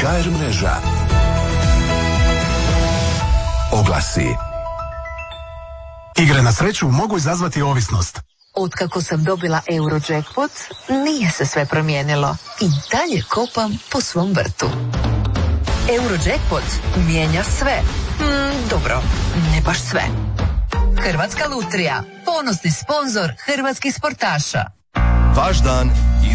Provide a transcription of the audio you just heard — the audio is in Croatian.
HR mreža. Oglasi. Igre na sreću mogu izazvati ovisnost. Otkako sam dobila Eurojackpot, nije se sve promijenilo. I dalje kopam po svom vrtu. Eurojackpot mijenja sve. Dobro, ne baš sve. Hrvatska lutrija, ponosni sponzor hrvatskih sportaša. Vaš dan